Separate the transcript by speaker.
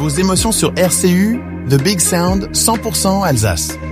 Speaker 1: vos émotions sur RCU, The Big Sound, 100% Alsace.